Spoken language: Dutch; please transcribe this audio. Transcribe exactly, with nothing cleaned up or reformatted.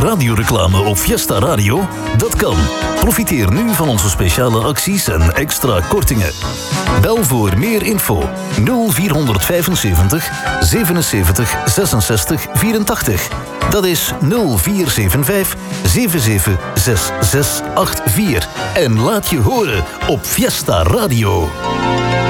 radioreclame op Fiesta Radio? Dat kan. Profiteer nu van onze speciale acties en extra kortingen. Bel voor meer info nul vierhonderdvijfenzeventig zevenenzeventig zesenzestig vierentachtig. Dat is nul vier zeven vijf zeven zeven zes zes acht vier. En laat je horen op Fiesta Radio.